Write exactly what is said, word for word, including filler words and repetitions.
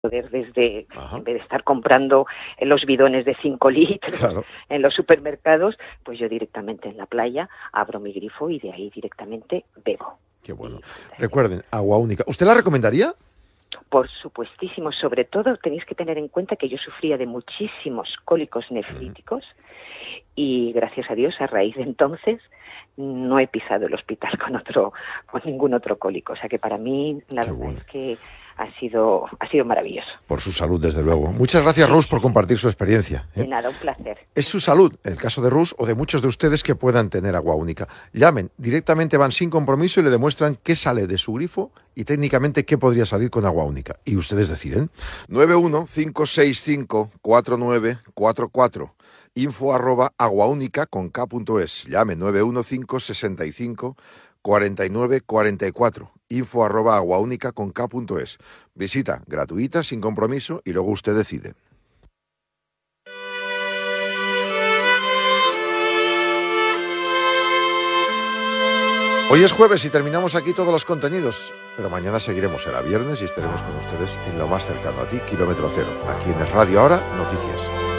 poder desde, Ajá. en vez de estar comprando los bidones de cinco litros Claro. en los supermercados, pues yo directamente en la playa abro mi grifo y de ahí directamente bebo. Qué bueno. Y, Recuerden, agua única. ¿Usted la recomendaría? Por supuestísimo, sobre todo tenéis que tener en cuenta que yo sufría de muchísimos cólicos nefríticos uh-huh. y gracias a Dios a raíz de entonces no he pisado el hospital con otro, con ningún otro cólico. O sea que para mí la Qué verdad bueno. es que ha sido, ha sido maravilloso. Por su salud, desde luego. Muchas gracias, Rus, por compartir su experiencia. ¿eh? De nada, un placer. Es su salud, el caso de Rus o de muchos de ustedes que puedan tener agua única. Llamen, directamente van sin compromiso y le demuestran qué sale de su grifo y técnicamente qué podría salir con agua única. Y ustedes deciden. nueve uno cinco seis cinco cuatro nueve cuatro cuatro. Info arroba aguaúnica con K punto es. Llame nueve uno cinco seis cinco cuarenta y nueve cuarenta y cuatro. Info arroba aguaúnica con K punto es. Visita gratuita, sin compromiso y luego usted decide. Hoy es jueves y terminamos aquí todos los contenidos, pero mañana seguiremos, será viernes y estaremos con ustedes en lo más cercano a ti, Kilómetro Cero. Aquí en el Radio Ahora, noticias.